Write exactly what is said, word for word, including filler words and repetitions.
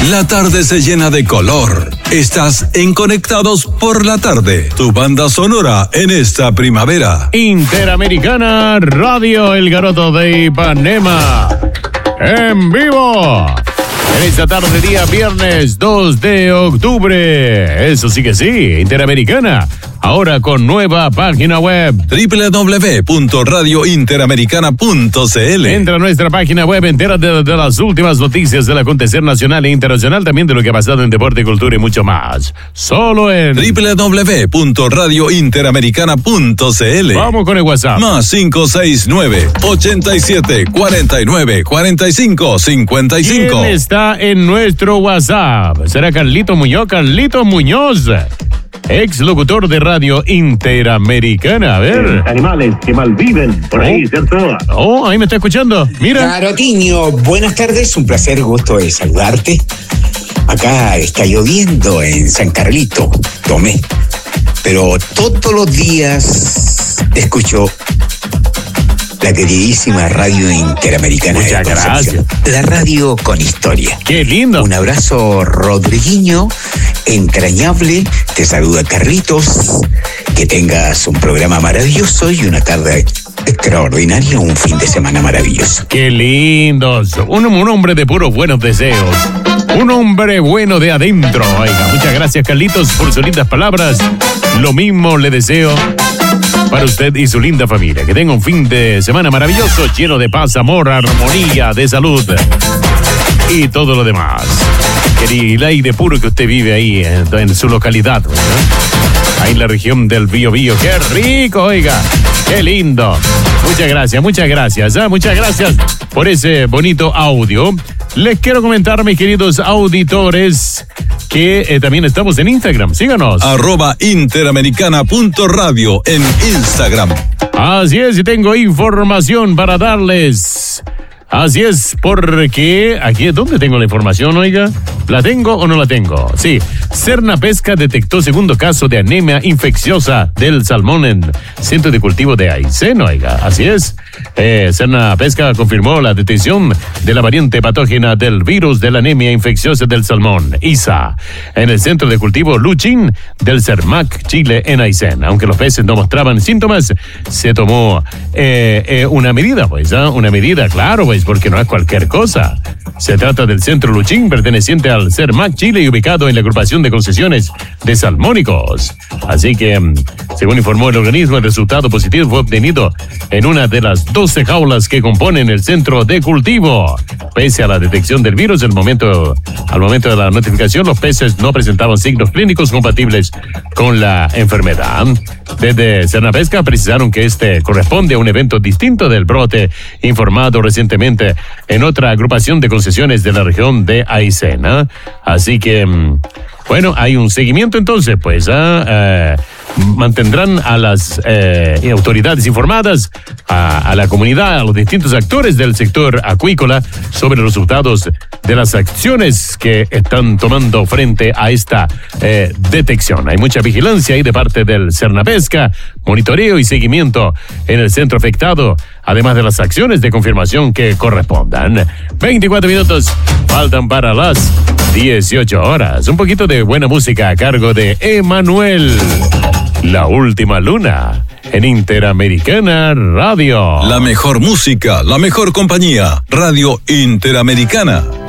La tarde se llena de color. Estás en Conectados por la Tarde, tu banda sonora en esta primavera. Interamericana Radio El Garoto de Ipanema. En vivo. En esta tarde, día viernes dos de octubre. Eso sí que sí, Interamericana. Ahora con nueva página web. doble u doble u doble u punto radio interamericana punto c l. Entra a nuestra página web, entérate de, de las últimas noticias del acontecer nacional e internacional, también de lo que ha pasado en deporte, cultura y mucho más. Solo en doble u doble u doble u punto radio interamericana punto c l. Vamos con el WhatsApp. Más cinco seis nueve, ochenta y siete, cuarenta y nueve, cuarenta y cinco, cincuenta y cinco. ¿Quién está en nuestro WhatsApp? ¿Será Carlito Muñoz? Carlito Muñoz, ex locutor de Radio Interamericana. A ver. Animales que malviven por ahí, Oh. ¿cierto? Oh, ahí me está escuchando. Mira. Garotinho, buenas tardes, un placer, gusto de saludarte. Acá está lloviendo en San Carlito, Tomé, pero todos los días escucho la queridísima Radio Interamericana. Muchas de Concepción. gracias. La radio con historia. Qué lindo. Un abrazo, Rodriguinho, entrañable. Te saluda Carlitos. Que tengas un programa maravilloso y una tarde extraordinaria, un fin de semana maravilloso. Qué lindos. Un, un hombre de puros buenos deseos. Un hombre bueno de adentro. Oiga, muchas gracias, Carlitos, por sus lindas palabras. Lo mismo le deseo para usted y su linda familia. Que tenga un fin de semana maravilloso, lleno de paz, amor, armonía, de salud y todo lo demás. El aire puro que usted vive ahí en, en su localidad, ¿verdad? Ahí en la región del Biobío. ¡Qué rico, oiga! ¡Qué lindo! Muchas gracias, muchas gracias. ¿eh? Muchas gracias por ese bonito audio. Les quiero comentar, mis queridos auditores, que eh, también estamos en Instagram. Síganos. Arroba interamericana punto radio en Instagram. Así es, y tengo información para darles. Así es, porque aquí, ¿dónde tengo la información, oiga? ¿La tengo o no la tengo? Sí, Serna Pesca detectó segundo caso de anemia infecciosa del salmón en centro de cultivo de Aysén, oiga. Así es, eh, Serna Pesca confirmó la detección de la variante patógena del virus de la anemia infecciosa del salmón, I S A, en el centro de cultivo Luchín del Cermac, Chile, en Aysén. Aunque los peces no mostraban síntomas, se tomó eh, eh, una medida, pues, ¿eh? Una medida, claro, pues, porque no es cualquier cosa. Se trata del Centro Luchín, perteneciente al Cermac Chile y ubicado en la agrupación de concesiones de salmónicos. Así que, según informó el organismo, el resultado positivo fue obtenido en una de las doce jaulas que componen el centro de cultivo. Pese a la detección del virus, el momento, al momento de la notificación, los peces no presentaban signos clínicos compatibles con la enfermedad. Desde Cernapesca precisaron que este corresponde a un evento distinto del brote informado recientemente en otra agrupación de concesiones de la región de Aysén. ¿eh? Así que, bueno, hay un seguimiento entonces, pues, ¿eh? Eh, mantendrán a las eh, autoridades informadas, a, a la comunidad, a los distintos actores del sector acuícola sobre los resultados de las acciones que están tomando frente a esta eh, detección. Hay mucha vigilancia ahí de parte del Cernapesca, monitoreo y seguimiento en el centro afectado, además de las acciones de confirmación que correspondan. veinticuatro minutos faltan para las dieciocho horas. Un poquito de buena música a cargo de Emanuel. La última luna en Interamericana Radio. La mejor música, la mejor compañía. Radio Interamericana.